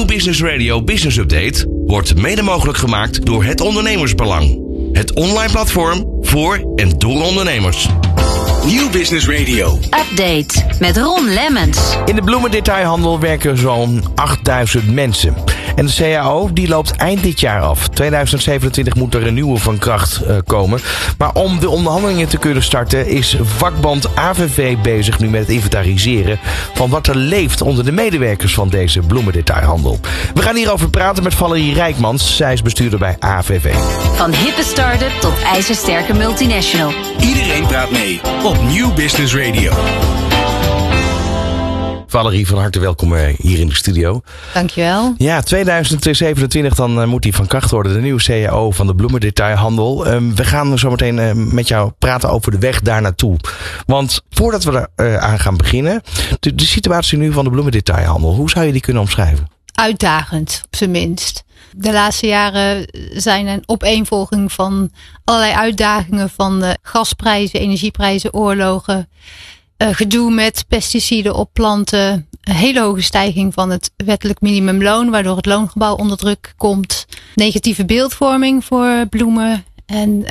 Business Radio Business Update wordt mede mogelijk gemaakt door Het Ondernemersbelang. Het online platform voor en door ondernemers. Nieuw Business Radio. Update met Ron Lemmens. In de bloemendetailhandel werken zo'n 8000 mensen. En de CAO die loopt eind dit jaar af. 2027 moet er een nieuwe van kracht komen. Maar om de onderhandelingen te kunnen starten is vakbond AVV bezig nu met het inventariseren van wat er leeft onder de medewerkers van deze bloemendetailhandel. We gaan hierover praten met Valerie Rijkmans. Zij is bestuurder bij AVV. Van hippe start-up tot ijzersterke multinational. Iedereen praat mee op Nieuw Business Radio. Valerie, van harte welkom hier in de studio. Dankjewel. Ja, 2027 dan moet die van kracht worden. De nieuwe CAO van de bloemendetailhandel. We gaan zo meteen met jou praten over de weg daar naartoe. Want voordat we er aan gaan beginnen. De situatie nu van de bloemendetailhandel. Hoe zou je die kunnen omschrijven? Uitdagend, op zijn minst. De laatste jaren zijn een opeenvolging van allerlei uitdagingen van gasprijzen, energieprijzen, oorlogen. Gedoe met pesticiden op planten. Een hele hoge stijging van het wettelijk minimumloon, waardoor het loongebouw onder druk komt. Negatieve beeldvorming voor bloemen. En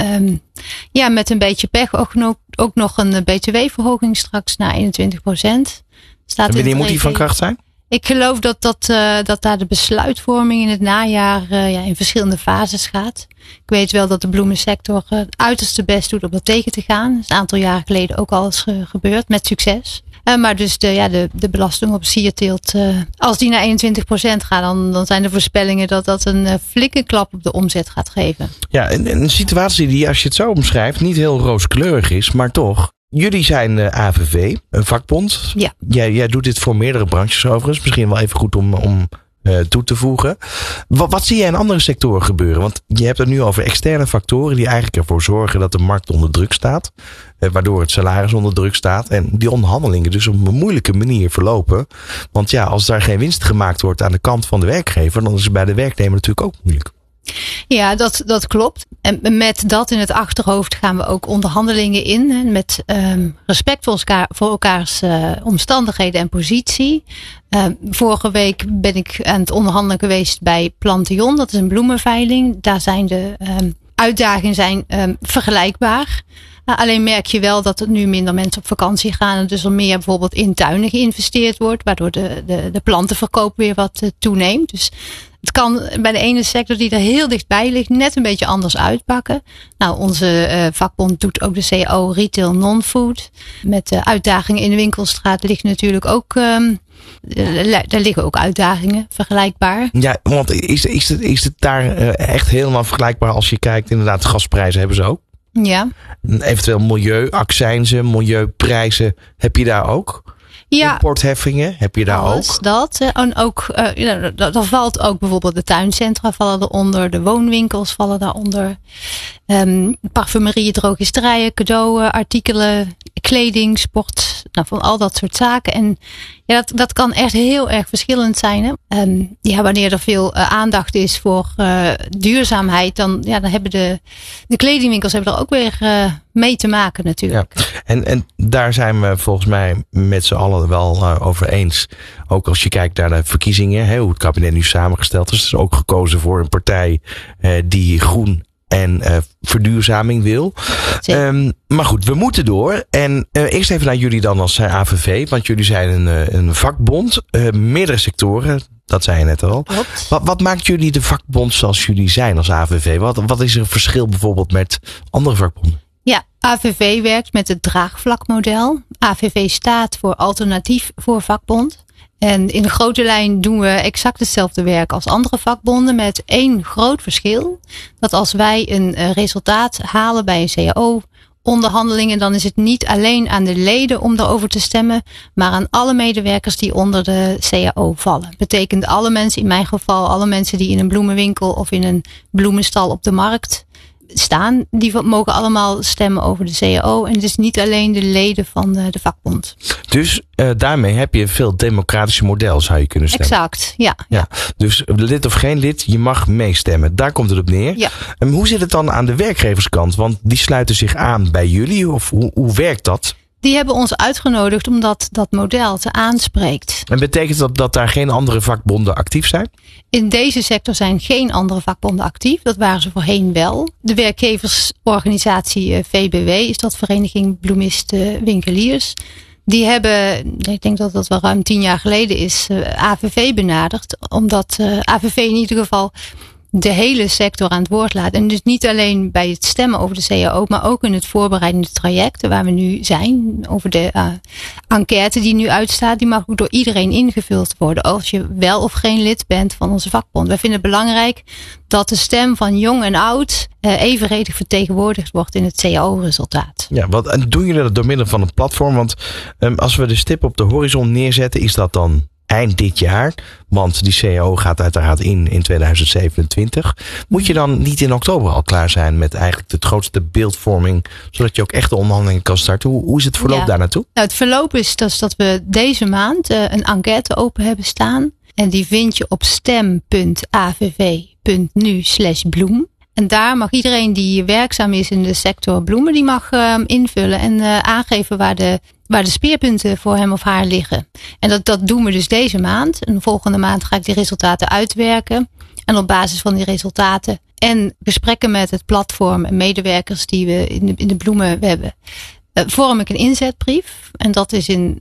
met een beetje pech ook nog een btw-verhoging straks naar 21%. En wanneer moet die van kracht zijn? Ik geloof dat daar de besluitvorming in het najaar in verschillende fases gaat. Ik weet wel dat de bloemensector het uiterste best doet om dat tegen te gaan. Dat is een aantal jaren geleden ook al eens gebeurd, met succes. Maar dus de belasting op sierteelt, als die naar 21% gaat, dan zijn de voorspellingen dat een flinke klap op de omzet gaat geven. Ja, een situatie die, als je het zo omschrijft, niet heel rooskleurig is, maar toch. Jullie zijn AVV, een vakbond. Ja. Jij doet dit voor meerdere branches overigens. Misschien wel even goed om toe te voegen. Wat zie jij in andere sectoren gebeuren? Want je hebt het nu over externe factoren die eigenlijk ervoor zorgen dat de markt onder druk staat. Waardoor het salaris onder druk staat. En die onderhandelingen dus op een moeilijke manier verlopen. Want ja, als daar geen winst gemaakt wordt aan de kant van de werkgever, dan is het bij de werknemer natuurlijk ook moeilijk. Ja, dat klopt. En met dat in het achterhoofd gaan we ook onderhandelingen in. Met respect voor elkaars omstandigheden en positie. Vorige week ben ik aan het onderhandelen geweest bij Plantion. Dat is een bloemenveiling. Daar zijn de uitdagingen vergelijkbaar. Alleen merk je wel dat er nu minder mensen op vakantie gaan. En dus er meer bijvoorbeeld in tuinen geïnvesteerd wordt. Waardoor de plantenverkoop weer wat toeneemt. Dus het kan bij de ene sector die er heel dichtbij ligt net een beetje anders uitpakken. Nou, onze vakbond doet ook de CAO Retail Non-Food. Met de uitdagingen in de winkelstraat ligt natuurlijk ook. Daar liggen ook uitdagingen vergelijkbaar. Ja, want is het daar echt helemaal vergelijkbaar als je kijkt? Inderdaad, gasprijzen hebben ze ook. Ja. Eventueel milieuaccijnzen, milieuprijzen. Heb je daar ook? Ja. Importheffingen, heb je daar alles ook? Dat. En ook, daar valt ook bijvoorbeeld de tuincentra vallen eronder. De woonwinkels vallen daaronder. Parfumerie, drogisterijen, cadeauartikelen, kleding, sport. Nou, van al dat soort zaken. En ja, dat kan echt heel erg verschillend zijn. Hè? Wanneer er veel aandacht is voor duurzaamheid, dan hebben de kledingwinkels hebben er ook weer mee te maken natuurlijk. Ja. En daar zijn we volgens mij met z'n allen wel over eens. Ook als je kijkt naar de verkiezingen, hoe het kabinet nu samengesteld is. Het is ook gekozen voor een partij die groen en verduurzaming wil. Maar goed, we moeten door. En eerst even naar jullie dan als AVV. Want jullie zijn een vakbond. Meerdere sectoren. Dat zei je net al. Wat maakt jullie de vakbond zoals jullie zijn als AVV? Wat is er een verschil bijvoorbeeld met andere vakbonden? Ja, AVV werkt met het draagvlakmodel. AVV staat voor alternatief voor vakbond. En in de grote lijn doen we exact hetzelfde werk als andere vakbonden met één groot verschil. Dat als wij een resultaat halen bij een CAO-onderhandelingen, dan is het niet alleen aan de leden om daarover te stemmen, maar aan alle medewerkers die onder de CAO vallen. Betekent alle mensen, in mijn geval alle mensen die in een bloemenwinkel of in een bloemenstal op de markt staan, die mogen allemaal stemmen over de CAO. En het is niet alleen de leden van de vakbond. Dus daarmee heb je een veel democratischer model, zou je kunnen stemmen. Exact, ja. Dus lid of geen lid, je mag meestemmen. Daar komt het op neer. Ja. Hoe zit het dan aan de werkgeverskant? Want die sluiten zich aan bij jullie. Of hoe werkt dat? Die hebben ons uitgenodigd omdat dat model ze aanspreekt. En betekent dat daar geen andere vakbonden actief zijn? In deze sector zijn geen andere vakbonden actief. Dat waren ze voorheen wel. De werkgeversorganisatie VBW is dat, Vereniging Bloemisten Winkeliers. Die hebben, ik denk dat dat wel ruim 10 jaar geleden is, AVV benaderd. Omdat AVV in ieder geval de hele sector aan het woord laat. En dus niet alleen bij het stemmen over de CAO, maar ook in het voorbereidende traject waar we nu zijn. Over de enquête die nu uitstaat. Die mag ook door iedereen ingevuld worden. Als je wel of geen lid bent van onze vakbond. Wij vinden het belangrijk dat de stem van jong en oud evenredig vertegenwoordigd wordt in het CAO-resultaat. Ja, en doen jullie dat door middel van een platform? Want als we de stip op de horizon neerzetten, is dat dan eind dit jaar? Want die CAO gaat uiteraard in 2027. Moet je dan niet in oktober al klaar zijn met eigenlijk de grootste beeldvorming, zodat je ook echt de onderhandelingen kan starten? Hoe is het verloop daar naartoe? Nou, het verloop is dat we deze maand een enquête open hebben staan. En die vind je op stem.avv.nu/bloem. En daar mag iedereen die werkzaam is in de sector bloemen, die mag invullen en aangeven waar de speerpunten voor hem of haar liggen. En dat doen we dus deze maand. En volgende maand ga ik die resultaten uitwerken. En op basis van die resultaten en gesprekken met het platform en medewerkers die we in de bloemen hebben, vorm ik een inzetbrief. En dat is in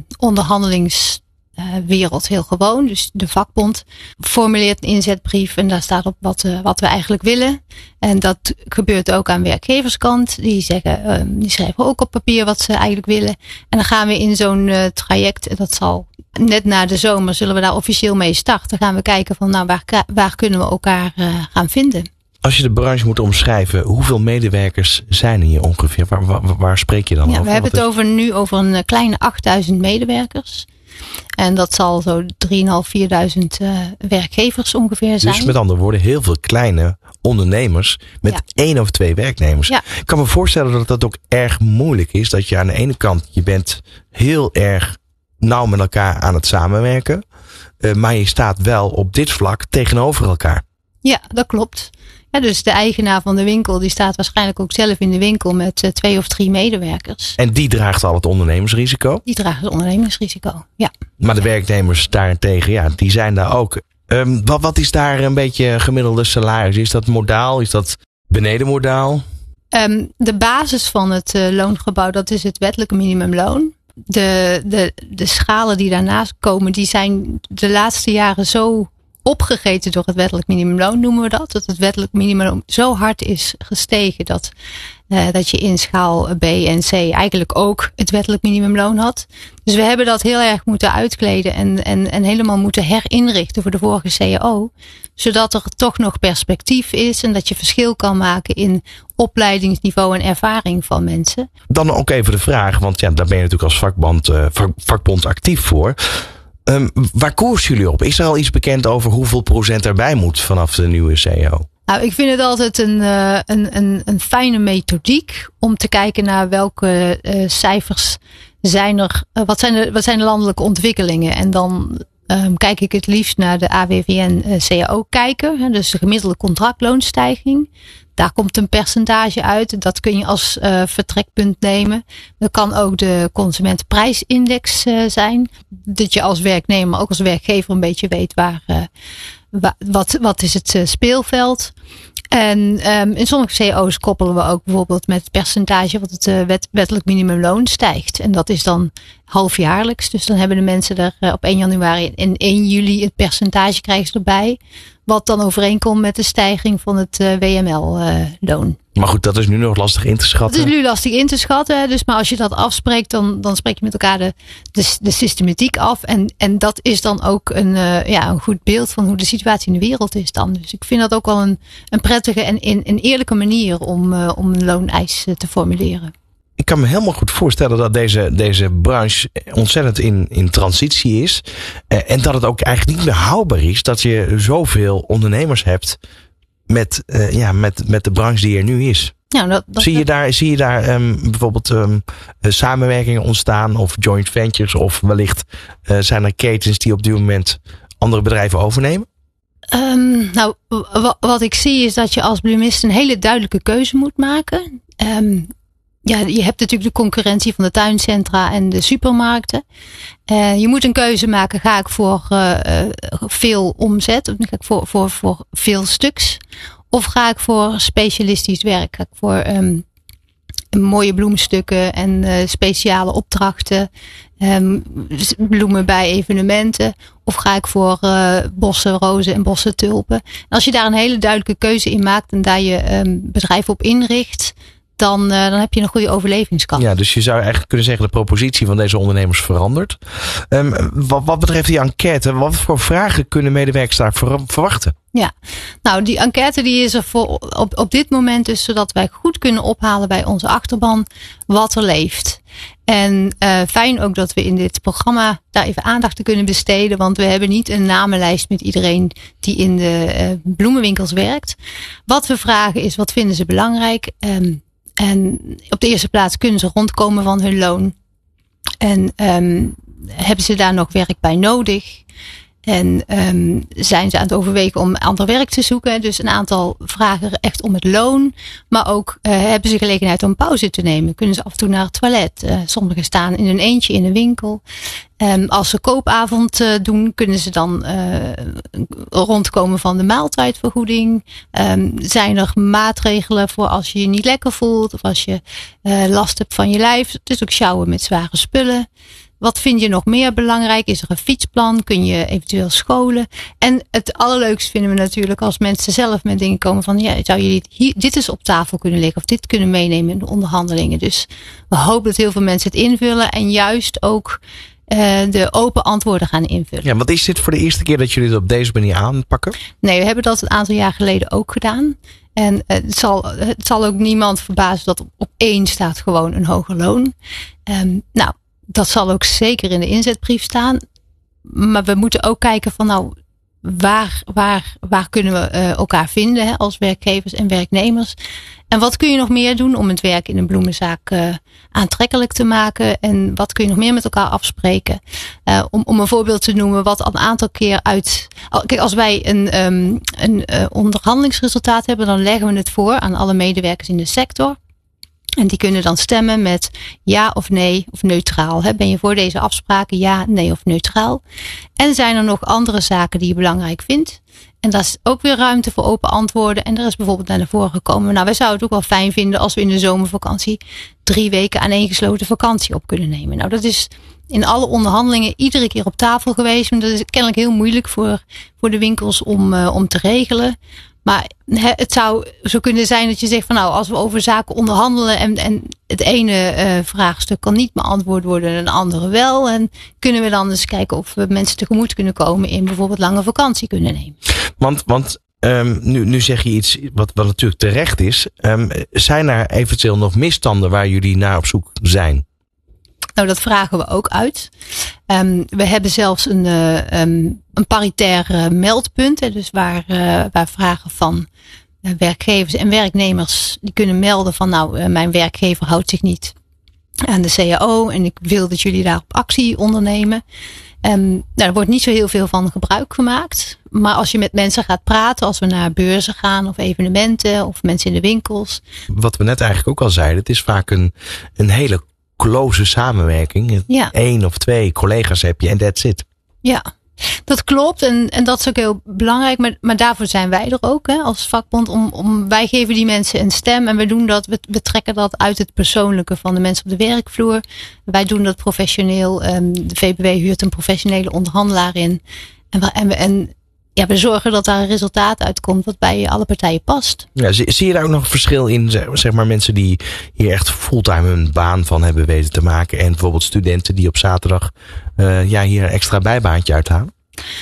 onderhandelingswereld heel gewoon. Dus de vakbond formuleert een inzetbrief en daar staat op wat we eigenlijk willen. En dat gebeurt ook aan werkgeverskant. Die schrijven ook op papier wat ze eigenlijk willen. En dan gaan we in zo'n traject, en dat zal net na de zomer, zullen we daar officieel mee starten. Dan gaan we kijken van waar kunnen we elkaar gaan vinden. Als je de branche moet omschrijven, hoeveel medewerkers zijn hier ongeveer? Waar spreek je dan over? We hebben het nu over een kleine 8000 medewerkers. En dat zal zo 3.500, 4.000 werkgevers ongeveer zijn. Dus met andere woorden, heel veel kleine ondernemers met 1 of 2 werknemers. Ja. Ik kan me voorstellen dat dat ook erg moeilijk is. Dat je aan de ene kant, je bent heel erg nauw met elkaar aan het samenwerken. Maar je staat wel op dit vlak tegenover elkaar. Ja, dat klopt. Ja, dus de eigenaar van de winkel, die staat waarschijnlijk ook zelf in de winkel met 2 of 3 medewerkers. En die draagt al het ondernemersrisico? Die draagt het ondernemersrisico, ja. Maar de werknemers daarentegen, die zijn daar ook. Wat is daar een beetje gemiddelde salaris? Is dat modaal? Is dat benedenmodaal? De basis van het loongebouw, dat is het wettelijke minimumloon. De schalen die daarnaast komen, die zijn de laatste jaren zo opgegeten door het wettelijk minimumloon, noemen we dat. Dat het wettelijk minimumloon zo hard is gestegen dat je in schaal B en C eigenlijk ook het wettelijk minimumloon had. Dus we hebben dat heel erg moeten uitkleden en helemaal moeten herinrichten voor de vorige CAO. Zodat er toch nog perspectief is en dat je verschil kan maken in opleidingsniveau en ervaring van mensen. Dan ook even de vraag, want daar ben je natuurlijk als vakbond actief voor. Waar koersen jullie op? Is er al iets bekend over hoeveel procent erbij moet vanaf de nieuwe CAO? Nou, ik vind het altijd een fijne methodiek om te kijken naar welke cijfers zijn er. Wat zijn de landelijke ontwikkelingen? En dan kijk ik het liefst naar de AWVN CAO-kijker. Dus de gemiddelde contractloonstijging. Daar komt een percentage uit. Dat kun je als vertrekpunt nemen. Dat kan ook de consumentenprijsindex zijn. Dat je als werknemer, maar ook als werkgever een beetje weet wat is het speelveld. En in sommige CAO's koppelen we ook bijvoorbeeld met het percentage wat het wettelijk minimumloon stijgt. En dat is dan halfjaarlijks. Dus dan hebben de mensen er op 1 januari en 1 juli het percentage krijgen ze erbij. Wat dan overeenkomt met de stijging van het WML-loon. Maar goed, dat is nu nog lastig in te schatten. Dat is nu lastig in te schatten. Dus maar als je dat afspreekt, dan spreek je met elkaar de systematiek af. En dat is dan ook een goed beeld van hoe de situatie in de wereld is dan. Dus ik vind dat ook wel een prettige en een eerlijke manier om een looneis te formuleren. Ik kan me helemaal goed voorstellen dat deze branche ontzettend in transitie is. En dat het ook eigenlijk niet meer houdbaar is dat je zoveel ondernemers hebt met de branche die er nu is. Ja, zie je daar bijvoorbeeld samenwerkingen ontstaan of joint ventures of wellicht zijn er ketens die op dit moment andere bedrijven overnemen? Wat ik zie is dat je als bloemist een hele duidelijke keuze moet maken. je hebt natuurlijk de concurrentie van de tuincentra en de supermarkten. Je moet een keuze maken. Ga ik voor veel omzet? Of ga ik voor veel stuks? Of ga ik voor specialistisch werk? Ga ik voor mooie bloemstukken en speciale opdrachten? Bloemen bij evenementen? Of ga ik voor bossen rozen en bossen tulpen? En als je daar een hele duidelijke keuze in maakt en daar je bedrijf op inricht, dan heb je een goede overlevingskans. Ja, dus je zou eigenlijk kunnen zeggen de propositie van deze ondernemers verandert. Wat betreft die enquête, wat voor vragen kunnen medewerkers daar verwachten? Ja, nou die enquête die is er op dit moment dus zodat wij goed kunnen ophalen bij onze achterban wat er leeft. En fijn ook dat we in dit programma daar even aandacht te kunnen besteden. Want we hebben niet een namenlijst met iedereen die in de bloemenwinkels werkt. Wat we vragen is, wat vinden ze belangrijk? En op de eerste plaats kunnen ze rondkomen van hun loon. En hebben ze daar nog werk bij nodig? En zijn ze aan het overwegen om ander werk te zoeken. Dus een aantal vragen echt om het loon. Maar ook hebben ze gelegenheid om pauze te nemen. Kunnen ze af en toe naar het toilet. Sommigen staan in hun eentje in een winkel. Als ze koopavond doen, kunnen ze dan rondkomen van de maaltijdvergoeding. Zijn er maatregelen voor als je je niet lekker voelt. Of als je last hebt van je lijf. Het is ook sjouwen met zware spullen. Wat vind je nog meer belangrijk? Is er een fietsplan? Kun je eventueel scholen? En het allerleukste vinden we natuurlijk als mensen zelf met dingen komen van, ja, zou je dit eens op tafel kunnen liggen of dit kunnen meenemen in de onderhandelingen. Dus we hopen dat heel veel mensen het invullen en juist ook de open antwoorden gaan invullen. Ja, wat is dit voor de eerste keer dat jullie het op deze manier aanpakken? Nee, we hebben dat een aantal jaar geleden ook gedaan. En het zal ook niemand verbazen dat op één staat gewoon een hoger loon. Nou, dat zal ook zeker in de inzetbrief staan. Maar we moeten ook kijken van waar kunnen we elkaar vinden hè, als werkgevers en werknemers. En wat kun je nog meer doen om het werk in een bloemenzaak aantrekkelijk te maken? En wat kun je nog meer met elkaar afspreken? Om een voorbeeld te noemen wat een aantal keer uit. Kijk, als wij een onderhandelingsresultaat hebben, dan leggen we het voor aan alle medewerkers in de sector. En die kunnen dan stemmen met ja of nee of neutraal. Ben je voor deze afspraken ja, nee of neutraal? En zijn er nog andere zaken die je belangrijk vindt? En daar is ook weer ruimte voor open antwoorden. En er is bijvoorbeeld naar voren gekomen. Nou, wij zouden het ook wel fijn vinden als we in de zomervakantie 3 weken aaneengesloten vakantie op kunnen nemen. Nou, dat is in alle onderhandelingen iedere keer op tafel geweest. Maar dat is kennelijk heel moeilijk voor de winkels om te regelen. Maar het zou zo kunnen zijn dat je zegt van nou, als we over zaken onderhandelen en het ene vraagstuk kan niet beantwoord worden en een andere wel. En kunnen we dan eens kijken of we mensen tegemoet kunnen komen in bijvoorbeeld lange vakantie kunnen nemen. Want nu zeg je iets wat natuurlijk terecht is. Zijn er eventueel nog misstanden waar jullie naar op zoek zijn? Nou, dat vragen we ook uit. We hebben zelfs een paritair meldpunt. Dus waar vragen van werkgevers en werknemers die kunnen melden van nou, mijn werkgever houdt zich niet aan de CAO en ik wil dat jullie daarop actie ondernemen. Er wordt niet zo heel veel van gebruik gemaakt. Maar als je met mensen gaat praten, als we naar beurzen gaan of evenementen of mensen in de winkels. Wat we net eigenlijk ook al zeiden, het is vaak een hele close samenwerking. Ja. 1 of 2 collega's heb je en that's it. Ja, dat klopt en dat is ook heel belangrijk. Maar daarvoor zijn wij er ook hè, als vakbond. Wij geven die mensen een stem en we doen dat. We trekken dat uit het persoonlijke van de mensen op de werkvloer. Wij doen dat professioneel. De VBW huurt een professionele onderhandelaar in. En we zorgen dat daar een resultaat uitkomt wat bij alle partijen past. Ja, zie je daar ook nog een verschil in, zeg maar mensen die hier echt fulltime hun baan van hebben weten te maken en bijvoorbeeld studenten die op zaterdag hier een extra bijbaantje uithalen?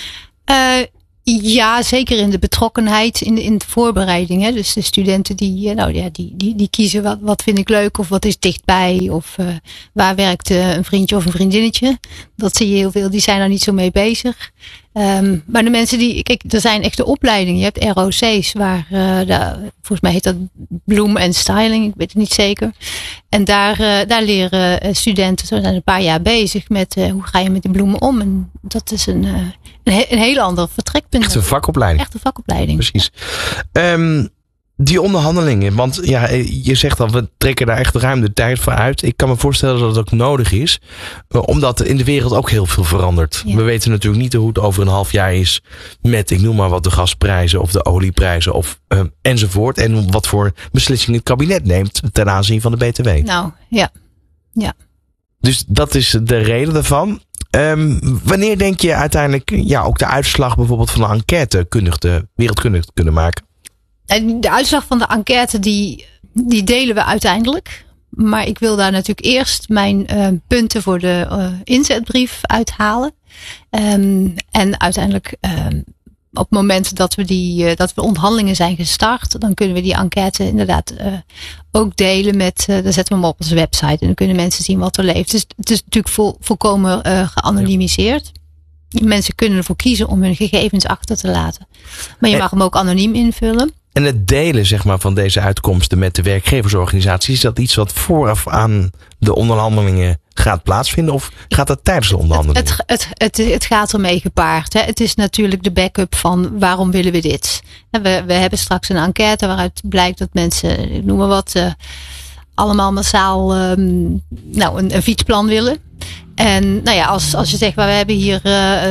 Ja, zeker in de betrokkenheid, in de voorbereiding. Hè. Dus de studenten die kiezen wat vind ik leuk of wat is dichtbij of waar werkt een vriendje of een vriendinnetje. Dat zie je heel veel, die zijn daar niet zo mee bezig. Maar de mensen kijk, er zijn echte opleidingen. Je hebt ROC's waar, volgens mij heet dat bloem en styling, ik weet het niet zeker. En daar leren studenten, ze zijn een paar jaar bezig met hoe ga je met die bloemen om. En dat is een heel ander vertrekpunt. Echt een vakopleiding. Echt een vakopleiding. Precies. Die onderhandelingen, want ja, je zegt al, we trekken daar echt ruim de tijd voor uit. Ik kan me voorstellen dat het ook nodig is, omdat er in de wereld ook heel veel verandert. Ja. We weten natuurlijk niet hoe het over een half jaar is met, ik noem maar wat, de gasprijzen of de olieprijzen of enzovoort. En wat voor beslissingen het kabinet neemt ten aanzien van de BTW. Nou, ja. Dus dat is de reden daarvan. Wanneer denk je uiteindelijk ook de uitslag bijvoorbeeld van de enquête wereldkundig te kunnen maken? De uitslag van de enquête die delen we uiteindelijk. Maar ik wil daar natuurlijk eerst mijn punten voor de inzetbrief uithalen. En uiteindelijk op het moment dat we onderhandelingen zijn gestart, dan kunnen we die enquête inderdaad ook delen met, dan zetten we hem op onze website en dan kunnen mensen zien wat er leeft. Dus het is natuurlijk volkomen geanonimiseerd. Mensen kunnen ervoor kiezen om hun gegevens achter te laten. Maar je mag hem ook anoniem invullen. En het delen, zeg maar, van deze uitkomsten met de werkgeversorganisaties, is dat iets wat vooraf aan de onderhandelingen gaat plaatsvinden of gaat dat tijdens de onderhandelingen? Het gaat ermee gepaard. Hè. Het is natuurlijk de backup van waarom willen we dit? We hebben straks een enquête waaruit blijkt dat mensen, ik noem maar wat, allemaal massaal een fietsplan willen. En nou ja, als je zegt, we hebben hier 100%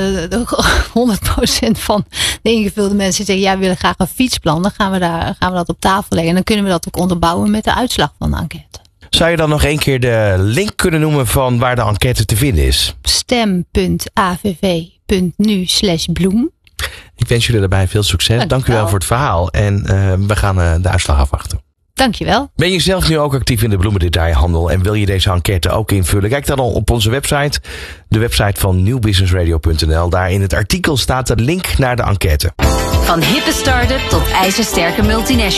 van de ingevulde mensen die zeggen, we willen graag een fietsplan, dan gaan we dat op tafel leggen. En dan kunnen we dat ook onderbouwen met de uitslag van de enquête. Zou je dan nog één keer de link kunnen noemen van waar de enquête te vinden is? stem.avv.nu/bloem. Ik wens jullie daarbij veel succes. Dank u wel voor het verhaal. En we gaan de uitslag afwachten. Dankjewel. Ben je zelf nu ook actief in de bloemendetailhandel en wil je deze enquête ook invullen? Kijk dan al op onze website, de website van nieuwbusinessradio.nl. Daar in het artikel staat de link naar de enquête. Van hippe start-up tot ijzersterke multinational.